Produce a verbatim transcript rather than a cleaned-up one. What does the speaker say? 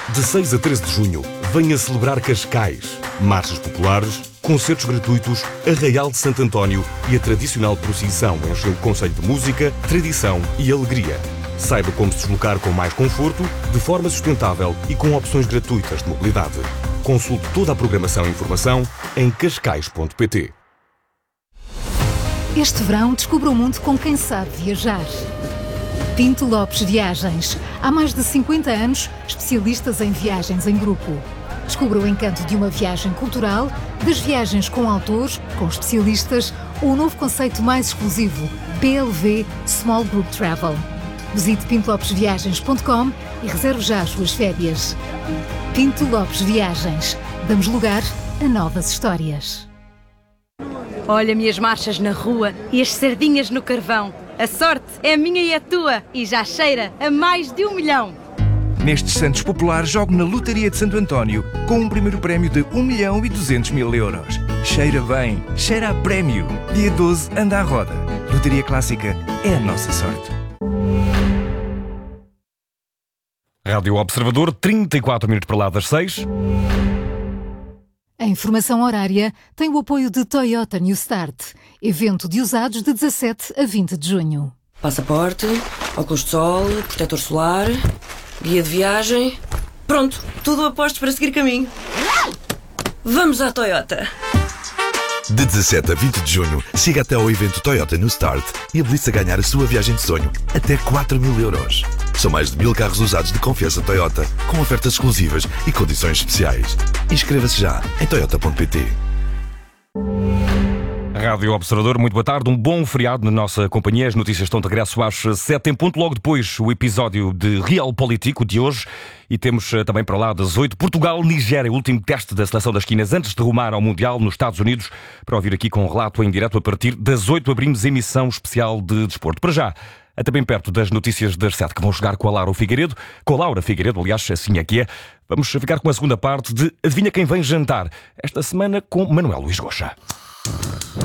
De seis a treze de junho, venha celebrar Cascais. Marchas populares, concertos gratuitos, Arraial de Santo António e a tradicional procissão enche o concelho de música, tradição e alegria. Saiba como se deslocar com mais conforto, de forma sustentável e com opções gratuitas de mobilidade. Consulte toda a programação e informação em cascais ponto pt. Este verão, descubra o mundo com quem sabe viajar. Pinto Lopes Viagens. Há mais de cinquenta anos, especialistas em viagens em grupo. Descubra o encanto de uma viagem cultural, das viagens com autores, com especialistas, ou o novo conceito mais exclusivo, P L V Small Group Travel. Visite pinto lopes viagens ponto com e reserve já as suas férias. Pinto Lopes Viagens. Damos lugar a novas histórias. Olha-me as marchas na rua e as sardinhas no carvão. A sorte é minha e a tua e já cheira a mais de um milhão. Nestes Santos Populares, jogo na Lotaria de Santo António com um primeiro prémio de um milhão e duzentos mil euros. Cheira bem, cheira a prémio. Dia doze, anda à roda. Lotaria Clássica é a nossa sorte. Rádio Observador, trinta e quatro minutos para lá das seis. A informação horária tem o apoio de Toyota New Start, evento de usados de dezassete a vinte de junho. Passaporte, óculos de sol, protetor solar, guia de viagem. Pronto, tudo a postos para seguir caminho. Vamos à Toyota! De dezassete a vinte de junho, siga até ao evento Toyota New Start e habilite-se a ganhar a sua viagem de sonho, até quatro mil euros. São mais de mil carros usados de confiança Toyota, com ofertas exclusivas e condições especiais. Inscreva-se já em toyota ponto pt. Rádio Observador, muito boa tarde. Um bom feriado na nossa companhia. As notícias estão de regresso às sete em ponto. Logo depois, o episódio de Real Político de hoje. E temos também para lá das oito, Portugal, Nigéria, o último teste da seleção das quinas antes de rumar ao Mundial nos Estados Unidos. Para ouvir aqui com um relato em direto a partir das oito, abrimos emissão especial de desporto. Para já, até bem perto das notícias das sete que vão chegar com a Laura Figueiredo. Com a Laura Figueiredo, aliás, assim é que é. Vamos ficar com a segunda parte de Adivinha Quem Vem Jantar. Esta semana com Manuel Luís Goxa.